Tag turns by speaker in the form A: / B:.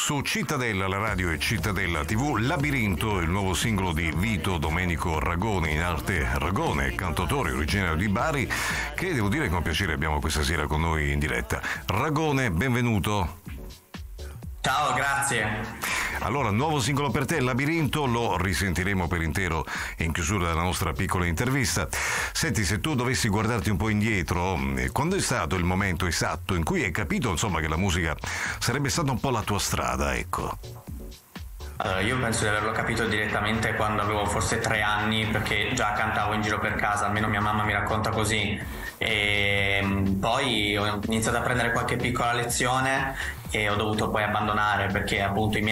A: Su Cittadella, la radio e Cittadella TV, Labirinto, il nuovo singolo di Vito Domenico Ragone, in arte Ragone, cantautore originario di Bari, che devo dire con piacere abbiamo questa sera con noi in diretta. Ragone, benvenuto.
B: Ciao, grazie.
A: Allora, nuovo singolo per te, Labirinto, lo risentiremo per intero in chiusura della nostra piccola intervista. Senti, se tu dovessi guardarti un po' indietro, quando è stato il momento esatto in cui hai capito, insomma, che la musica sarebbe stata un po' la tua strada, ecco?
B: Allora, io penso di averlo capito direttamente quando avevo forse 3 anni, perché già cantavo in giro per casa, almeno mia mamma mi racconta così. E poi ho iniziato a prendere qualche piccola lezione e ho dovuto poi abbandonare perché appunto i miei